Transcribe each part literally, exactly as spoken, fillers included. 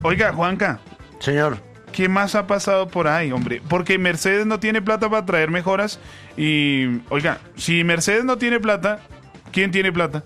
Oiga, Juanca, Señor. ¿qué más ha pasado por ahí, hombre? Porque Mercedes no tiene plata para traer mejoras y, oiga, si Mercedes no tiene plata, ¿quién tiene plata?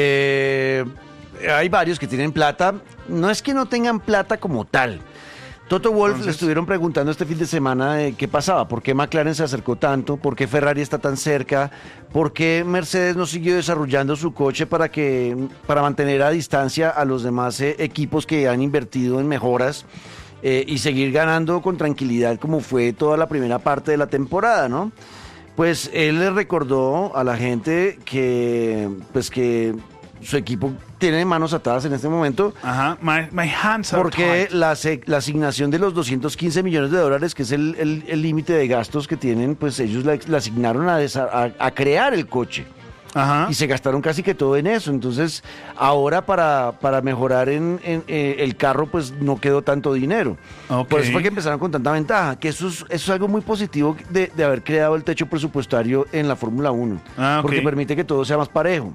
Eh, hay varios que tienen plata. No es que no tengan plata como tal. Toto Wolff Entonces, le estuvieron preguntando este fin de semana eh, qué pasaba, por qué McLaren se acercó tanto, por qué Ferrari está tan cerca, por qué Mercedes no siguió desarrollando su coche para que para mantener a distancia a los demás eh, equipos que han invertido en mejoras eh, y seguir ganando con tranquilidad como fue toda la primera parte de la temporada, ¿no? Pues él le recordó a la gente que pues que su equipo tiene manos atadas en este momento. Ajá, my, my hands are Porque tied. la, se- la asignación de los doscientos quince millones de dólares, que es el el- el límite de gastos que tienen, pues ellos la, la asignaron a, desa- a- a crear el coche. Ajá. Y se gastaron casi que todo en eso. Entonces, ahora para, para mejorar en, en, eh, el carro, pues no quedó tanto dinero. Ok. Por eso fue que empezaron con tanta ventaja. Que eso es, eso es algo muy positivo de, de haber creado el techo presupuestario en la Fórmula uno. Ah, ok. Porque permite que todo sea más parejo.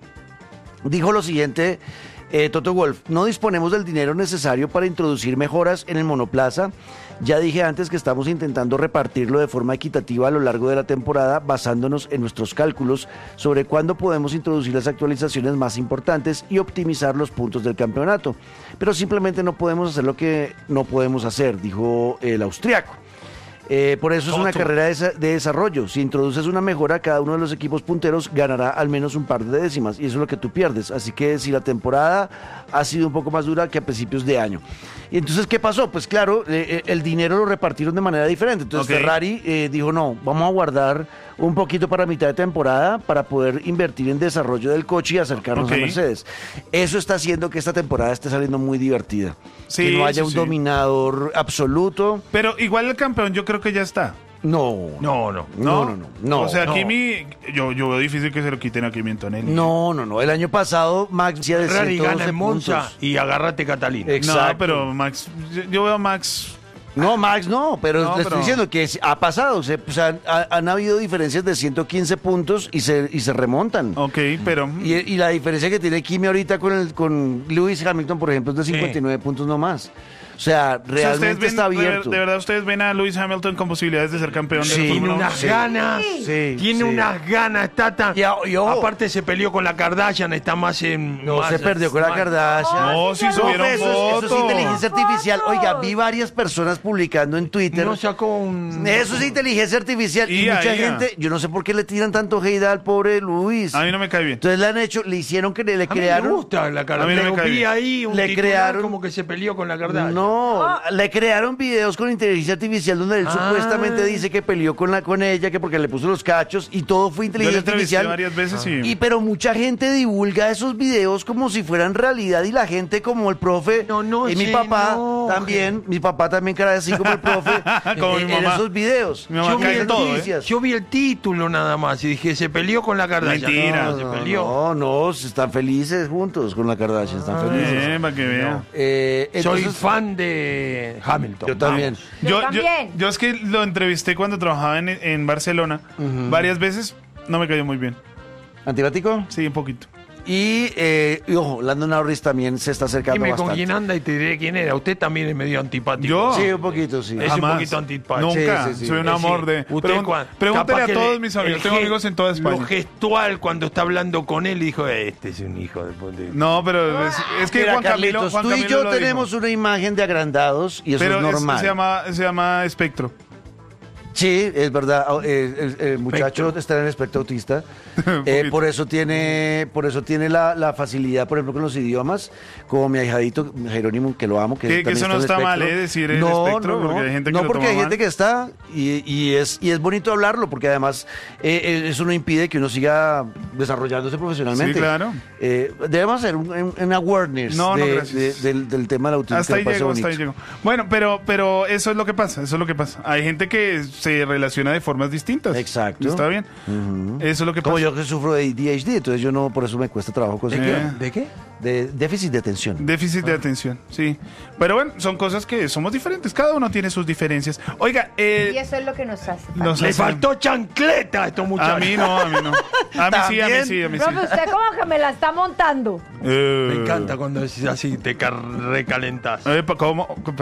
Dijo lo siguiente eh, Toto Wolff: no disponemos del dinero necesario para introducir mejoras en el monoplaza. Ya dije antes que estamos intentando repartirlo de forma equitativa a lo largo de la temporada, basándonos en nuestros cálculos sobre cuándo podemos introducir las actualizaciones más importantes y optimizar los puntos del campeonato. Pero simplemente no podemos hacer lo que no podemos hacer, dijo el austriaco. Eh, por eso es una carrera de, de desarrollo. Si introduces una mejora, cada uno de los equipos punteros ganará al menos un par de décimas, y eso es lo que tú pierdes. Así que si la temporada ha sido un poco más dura que a principios de año. Y entonces, ¿qué pasó? Pues claro, eh, el dinero lo repartieron de manera diferente. Entonces Ok. Ferrari eh, dijo: no, vamos a guardar un poquito para mitad de temporada para poder invertir en desarrollo del coche y acercarnos Ok. a Mercedes. Eso está haciendo que esta temporada esté saliendo muy divertida. Sí, que no haya sí, un sí. dominador absoluto. Pero igual el campeón yo creo que ya está. No. No, no. No, no, no, no. O sea, no. Kimi, yo, yo veo difícil que se lo quiten a Kimi Antonelli. No, no, no. El año pasado Max hacía de Ferrari ciento gana doce en Monza puntos. y agárrate Catalina. Ex- No, Exacto. pero Max, yo, yo veo a Max. No, Max no, pero No, le pero- estoy diciendo que es- ha pasado. Se, o sea, ha- han habido diferencias de ciento quince puntos y se, y se remontan. Ok, pero. Y, y la diferencia que tiene Kimi ahorita con el con Lewis Hamilton, por ejemplo, es de Sí. cincuenta y nueve puntos no más. O sea, O sea, realmente ustedes ven- está de ver- abierto. De, verdad, ustedes ven a Lewis Hamilton con posibilidades de ser campeón de Sí. la Tiene Fórmula uno? unas Sí. ganas. Sí, tiene sí. unas ganas, está tan. Y a- y ojo. Aparte se peleó con la Kardashian, está más en. No más- se perdió con la más- Kardashian. No, sí No, subieron eso, es- eso es fotos. inteligencia artificial. Oiga, vi varias personas publicando en Twitter. No sacó un. Eso es inteligencia artificial. Y, Y mucha ahí, gente, yo no sé por qué le tiran tanto hate al pobre Luis. A mí no me cae bien. Entonces le han hecho, le hicieron que le, le A mí me crearon. gusta la A Kardashian. mí no me cae Vi bien. ahí un Le titular crearon- como que se peleó con la Kardashian. No, le crearon videos con inteligencia artificial donde él Ah. supuestamente dice que peleó con la con ella, que porque le puso los cachos y todo fue Yo le inteligencia entrevisté artificial. varias veces y. Y pero mucha gente divulga esos videos como si fueran realidad y la gente como el profe No, no y mi se papá enoje. también, mi papá también cara así como el profe Como en, mi en mamá. esos videos. Mi mamá Yo cae vi, en el, todo, ¿eh? noticias. yo vi el título nada más y dije, se peleó con la Kardashian. Mentira. No, se peleó. No, no, están felices juntos con la Kardashian, están felices. Eh, para que vean. Eh, Soy entonces, fan de Hamilton. yo también. Vamos. Yo Yo, yo, también. yo es que lo entrevisté cuando trabajaba en, en Barcelona varias veces. No me cayó muy bien. ¿Antipático? Sí, un poquito. Y, eh, y ojo, Lando Norris también se está acercando Dime con bastante. quién anda y te diré quién era. Usted también es medio antipático. ¿Yo? Sí, un poquito, sí. Es Jamás. un poquito antipático. Nunca. Sí, sí, sí. Soy un Eh, amor sí. de. Usted Pregun- cuan- pregúntele capaz a que todos le- mis amigos. el Tengo ge- amigos en toda España. Lo gestual cuando está hablando con él dijo, este es un hijo de puta. No, pero es, es que Mira, Juan Camilo. Carlitos, Juan tú y Camilo yo lo tenemos dijo. una imagen de agrandados y eso Pero es es- normal. se, llama, se llama Espectro. Sí, es verdad. oh, eh, El, el muchacho Espectro. está en el espectro autista. Un Eh, poquito. por eso tiene, por eso tiene la, la facilidad, por ejemplo, con los idiomas, como mi ahijadito Jerónimo, que lo amo. Que, Que- que también eso no en el está espectro. mal, ¿eh? Decir el no, espectro, no, no. porque hay gente que no, lo porque toma hay gente mal. que está y, y es y es bonito hablarlo, porque además eh, eh, eso no impide que uno siga desarrollándose profesionalmente. Sí, claro. Eh, debemos hacer un, un- un awareness No, no, de- gracias. de- del, del tema del autismo. Hasta que ahí me parece llego, hasta bonito. ahí llego. Bueno, pero, pero eso es lo que pasa, eso es lo que pasa. Hay gente que se relaciona de formas distintas. Exacto. ¿Está bien? Eso es lo que Como pasa. yo que sufro de A D H D, entonces yo no, por eso me cuesta trabajo ¿De conseguir. qué? ¿De qué? De déficit de atención. Déficit de atención, sí. Pero bueno, son cosas que somos diferentes. Cada uno tiene sus diferencias. Oiga, eh, Y eso es lo que nos hace. nos Le hace- faltó chancleta a estos muchachos. A mí no, a mí no. A mí sí, a mí También. sí, a mí sí. Profe, usted como que me la está montando. Eh, Me encanta cuando decís así, te car- recalentas. eh, ¿Cómo?